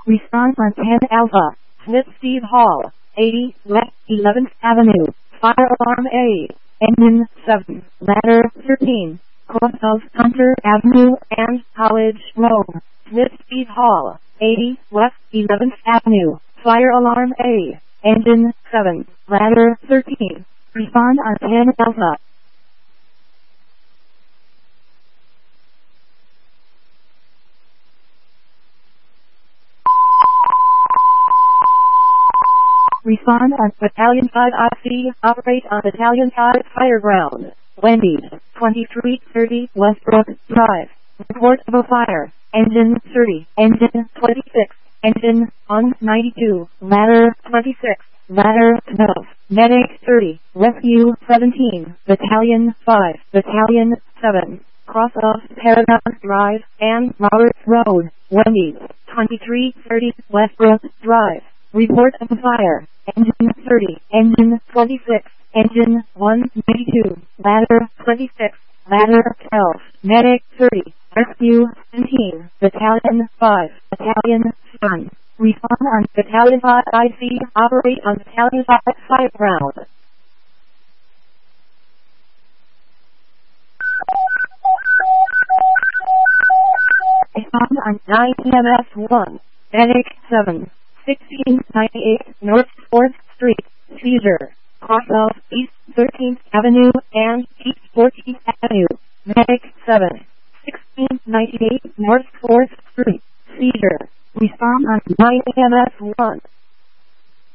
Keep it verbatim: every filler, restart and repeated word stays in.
Respond on ten Alpha. Smith Steve Hall, eighty West eleventh Avenue. Fire alarm A. Engine seven. Ladder thirteen. Cross of Hunter Avenue and College Road. Smith Steve Hall, eighty West eleventh Avenue. Fire alarm A. Engine seven. Ladder thirteen. Respond on ten Alpha. Respond on Battalion five I C. Operate on Battalion five Fireground. Wendy's, twenty-three thirty Westbrook Drive. Report of a fire. Engine thirty. Engine twenty-six. Engine one ninety-two. Ladder twenty-six. Ladder twelve. Medic thirty. Rescue seventeen. Battalion five. Battalion seven. Cross of Paragon Drive and Roberts Road. Wendy's, twenty-three thirty Westbrook Drive. Report of a fire. Engine thirty. Engine twenty-six. Engine one ninety-two. Ladder twenty-six. Ladder twelve. Medic thirty. Rescue seventeen. Battalion five. Battalion seven. Respond on Battalion five I C. Operate on Battalion five Fireground. Respond on nine E M S one. Medic seven. sixteen ninety-eight North fourth Street. Seizure. Cross of East thirteenth Avenue and East fourteenth Avenue. Medic seven. sixteen ninety-eight North fourth Street. Seizure. Respond on nine E M S one.